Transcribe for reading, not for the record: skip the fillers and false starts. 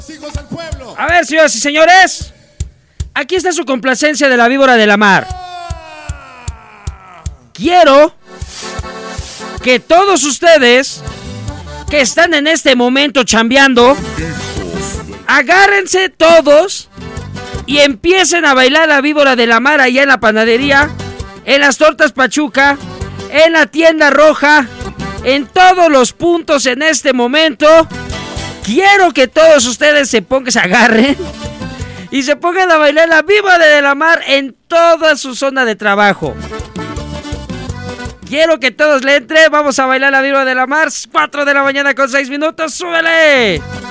Hijos del pueblo. A ver, señoras y señores, aquí está su complacencia de la víbora de la mar. Quiero que todos ustedes que están en este momento chambeando, agárrense todos y empiecen a bailar la víbora de la mar allá en la panadería, en las tortas Pachuca, en la tienda roja, en todos los puntos en este momento. Quiero que todos ustedes se agarren y se pongan a bailar la víbora de la mar en toda su zona de trabajo. Quiero que todos le entren. Vamos a bailar la víbora de la mar. 4 de la mañana con 6 minutos. ¡Súbele!